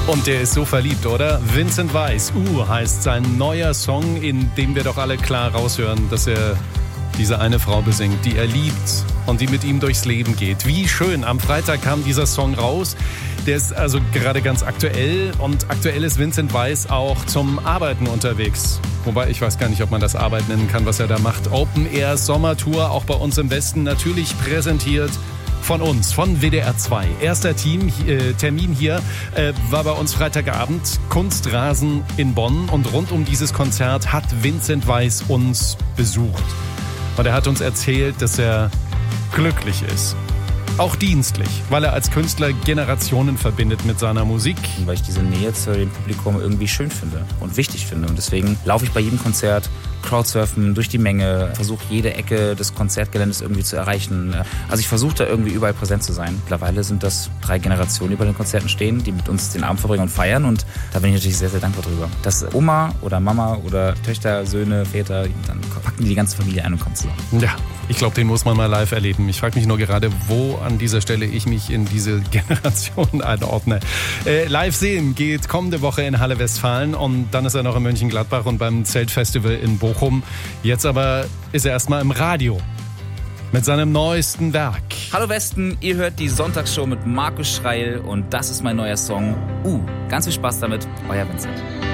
Und der ist so verliebt, oder? Vincent Weiss, heißt sein neuer Song, in dem wir doch alle klar raushören, dass er diese eine Frau besingt, die er liebt und die mit ihm durchs Leben geht. Wie schön, am Freitag kam dieser Song raus. Der ist also gerade ganz aktuell und aktuell ist Vincent Weiss auch zum Arbeiten unterwegs. Wobei ich weiß gar nicht, ob man das Arbeit nennen kann, was er da macht. Open Air Sommertour, auch bei uns im Westen, natürlich präsentiert von uns, von WDR 2. Erster Termin hier war bei uns Freitagabend, Kunstrasen in Bonn. Und rund um dieses Konzert hat Vincent Weiss uns besucht. Und er hat uns erzählt, dass er glücklich ist. Auch dienstlich, weil er als Künstler Generationen verbindet mit seiner Musik. Weil ich diese Nähe zu dem Publikum irgendwie schön finde und wichtig finde. Und deswegen laufe ich bei jedem Konzert Crowdsurfen durch die Menge, versuche jede Ecke des Konzertgeländes irgendwie zu erreichen. Also ich versuche da irgendwie überall präsent zu sein. Mittlerweile sind das 3 Generationen, die bei den Konzerten stehen, die mit uns den Abend verbringen und feiern. Und da bin ich natürlich sehr, sehr dankbar drüber. Dass Oma oder Mama oder Töchter, Söhne, Väter, dann packen die ganze Familie ein und kommen zusammen. Ja, ich glaube, den muss man mal live erleben. Ich frage mich nur gerade, wo an dieser Stelle ich mich in diese Generation einordne. Live sehen geht kommende Woche in Halle Westfalen und dann ist er noch in Mönchengladbach und beim Zeltfestival in Bochum. Jetzt aber ist er erstmal im Radio mit seinem neuesten Werk. Hallo Westen, ihr hört die Sonntagsshow mit Markus Schreil und das ist mein neuer Song. Ganz viel Spaß damit, euer Vincent.